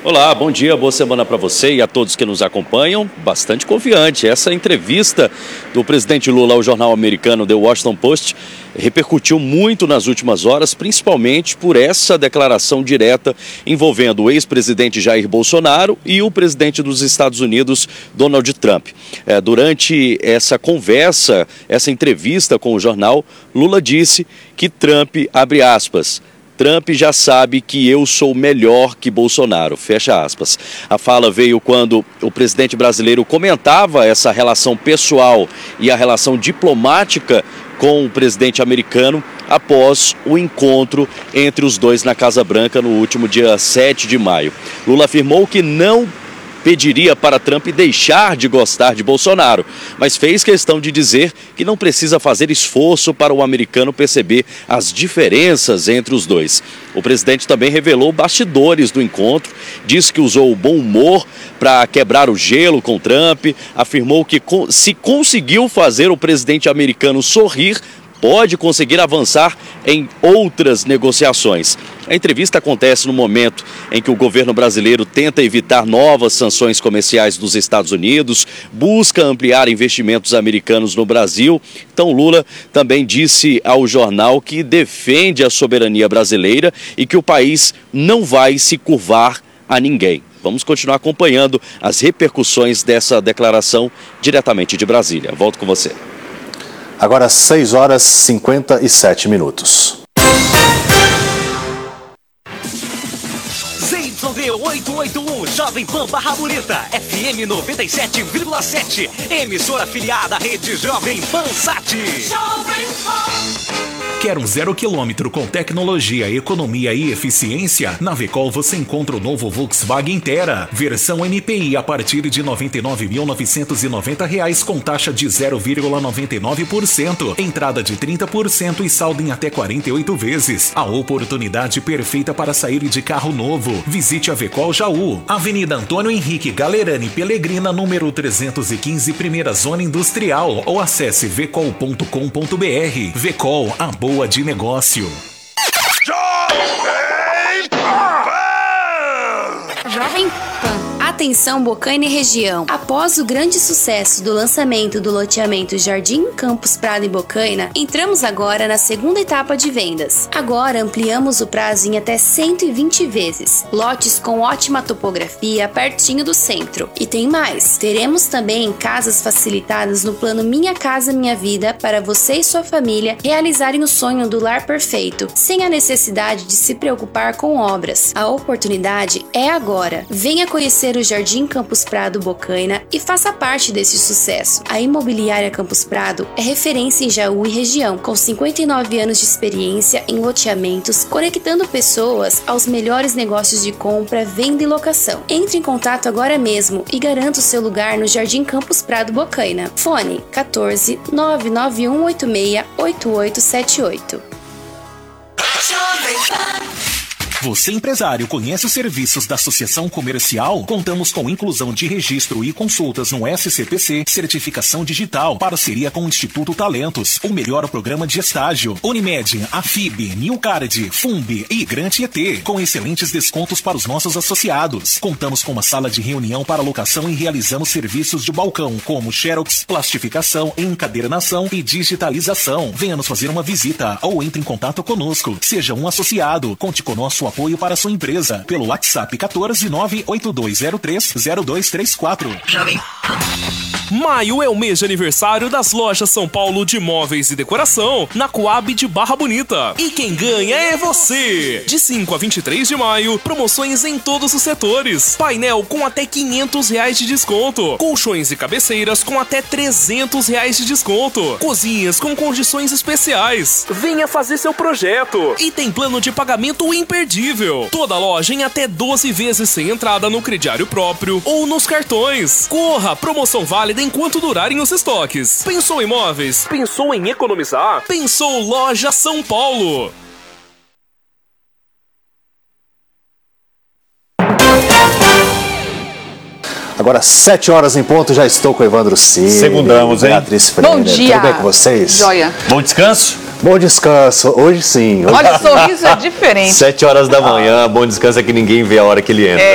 Olá, bom dia, boa semana para você e a todos que nos acompanham. Bastante confiante. Essa entrevista do presidente Lula ao jornal americano The Washington Post repercutiu muito nas últimas horas, principalmente por essa declaração direta envolvendo o ex-presidente Jair Bolsonaro e o presidente dos Estados Unidos, Donald Trump. Durante essa conversa, essa entrevista com o jornal, Lula disse que Trump, abre aspas, Trump já sabe que eu sou melhor que Bolsonaro, fecha aspas. A fala veio quando o presidente brasileiro comentava essa relação pessoal e a relação diplomática com o presidente americano após o encontro entre os dois na Casa Branca no último dia 7 de maio. Lula afirmou que não pediria para Trump deixar de gostar de Bolsonaro, mas fez questão de dizer que não precisa fazer esforço para o americano perceber as diferenças entre os dois. O presidente também revelou bastidores do encontro, disse que usou o bom humor para quebrar o gelo com Trump, afirmou que se conseguiu fazer o presidente americano sorrir, pode conseguir avançar em outras negociações. A entrevista acontece no momento em que o governo brasileiro tenta evitar novas sanções comerciais dos Estados Unidos, busca ampliar investimentos americanos no Brasil. Então Lula também disse ao jornal que defende a soberania brasileira e que o país não vai se curvar a ninguém. Vamos continuar acompanhando as repercussões dessa declaração diretamente de Brasília. Volto com você. Agora 6 horas e 57 minutos. ZYD 881, Jovem Pan Barra Bonita, FM 97,7, emissora afiliada à rede Jovem Pan Sat. Jovem Pan. Quer um 0 km com tecnologia, economia e eficiência? Na Vecol você encontra o novo Volkswagen Terra, versão MPI a partir de R$ 99.990 com taxa de 0,99%, entrada de 30% e saldo em até 48 vezes. A oportunidade perfeita para sair de carro novo. Visite a Vecol Jaú, Avenida Antônio Henrique Galerani Pelegrina, número 315, Primeira Zona Industrial, ou acesse vecol.com.br. Vecol, a boa de negócio. Jovem Pan. Atenção Bocaina e região. Após o grande sucesso do lançamento do loteamento Jardim Campos Prado e Bocaina, entramos agora na segunda etapa de vendas. Agora ampliamos o prazo em até 120 vezes. Lotes com ótima topografia, pertinho do centro. E tem mais. Teremos também casas facilitadas no plano Minha Casa Minha Vida para você e sua família realizarem o sonho do lar perfeito, sem a necessidade de se preocupar com obras. A oportunidade é agora. Venha conhecer o Jardim Campos Prado Bocaina e faça parte desse sucesso. A Imobiliária Campos Prado é referência em Jaú e região, com 59 anos de experiência em loteamentos, conectando pessoas aos melhores negócios de compra, venda e locação. Entre em contato agora mesmo e garanta o seu lugar no Jardim Campos Prado Bocaina. Fone 14 99186 8878. Você, empresário, conhece os serviços da Associação Comercial? Contamos com inclusão de registro e consultas no SCPC, certificação digital, parceria com o Instituto Talentos, o melhor programa de estágio, Unimed, Afib, Newcard, Fumbi e Grant ET, com excelentes descontos para os nossos associados. Contamos com uma sala de reunião para locação e realizamos serviços de balcão, como xerox, plastificação, encadernação e digitalização. Venha nos fazer uma visita ou entre em contato conosco. Seja um associado. Conte com nosso apoio para sua empresa pelo WhatsApp 14 98203 0234. Maio é o mês de aniversário das lojas São Paulo de móveis e decoração, na Coab de Barra Bonita. E quem ganha é você! De 5 a 23 de maio, promoções em todos os setores. Painel com até R$500 de desconto. Colchões e cabeceiras com até R$300 de desconto. Cozinhas com condições especiais. Venha fazer seu projeto. E tem plano de pagamento imperdível. Toda loja em até 12 vezes sem entrada no crediário próprio ou nos cartões. Corra! Promoção válida enquanto durarem os estoques. Pensou em móveis? Pensou em economizar? Pensou Loja São Paulo. Agora 7 horas em ponto, já estou com o Evandro Cid. Segundamos, hein? Beatriz Freire. Bom dia. Tudo bem com vocês? Joia. Bom descanso? Bom descanso. Hoje sim. Olha, o sorriso é diferente. 7 horas da manhã, bom descanso é que ninguém vê a hora que ele entra.